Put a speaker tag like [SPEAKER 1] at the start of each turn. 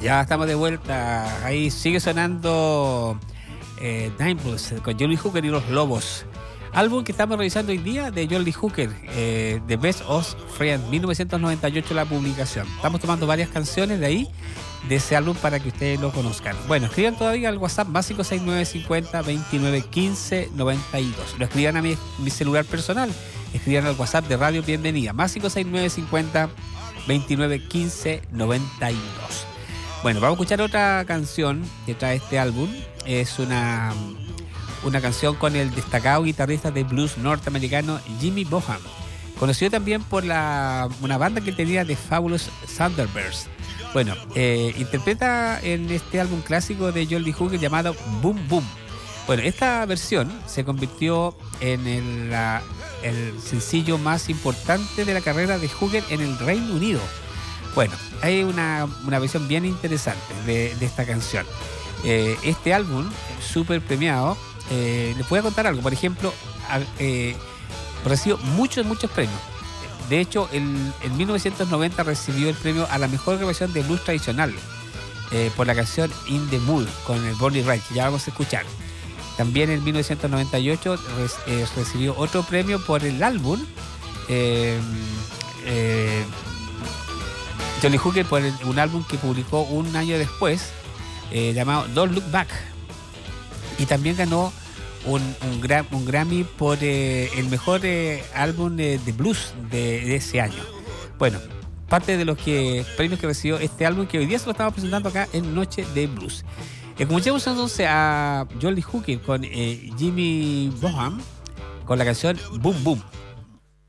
[SPEAKER 1] Ya estamos de vuelta. Ahí sigue sonando Nine Blues con John Lee Hooker y los Lobos. Álbum que estamos revisando hoy día de John Lee Hooker, The Best of Friends, 1998 la publicación. Estamos tomando varias canciones de ahí, de ese álbum, para que ustedes lo conozcan. Bueno, escriban todavía al WhatsApp más 56950 2915 92. Lo escriban a mi celular personal, escriban al WhatsApp de Radio Bienvenida, más 56950 2915 92. Bueno, vamos a escuchar otra canción que trae este álbum. Es una canción con el destacado guitarrista de blues norteamericano Jimmy Boham, conocido también por una banda que tenía The Fabulous Thunderbirds. Bueno, interpreta en este álbum clásico de John Lee Hooker llamado Boom Boom. Bueno, esta versión se convirtió en el sencillo más importante de la carrera de Hooker en el Reino Unido. Bueno, hay una versión bien interesante de esta canción. Este álbum, súper premiado, les voy a contar algo. Por ejemplo, recibió muchos premios. De hecho, en 1990 recibió el premio a la mejor grabación de blues tradicional por la canción In the Mood con el Bonnie Raitt, que ya vamos a escuchar. También en 1998 recibió otro premio por el álbum John Lee Hooker, por un álbum que publicó un año después llamado Don't Look Back. Y también ganó un Grammy por el mejor álbum de blues de ese año. Bueno, parte de los premios que recibió este álbum, que hoy día se lo estamos presentando acá en Noche de Blues. Escuchemos entonces a John Lee Hooker con Jimmy Boham con la canción Boom Boom.